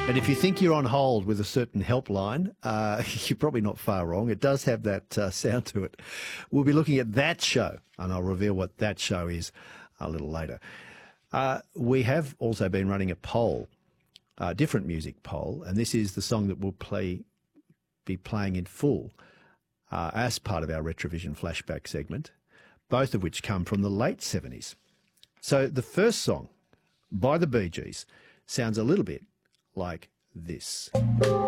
And if you think you're on hold with a certain helpline, you're probably not far wrong. It does have that sound to it. We'll be looking at That Show, and I'll reveal what that show is a little later. We have also been running a poll, a different music poll, and this is the song that we'll be playing in full as part of our Retrovision flashback segment, both of which come from the late 70s. So the first song by the Bee Gees sounds a little bit like this.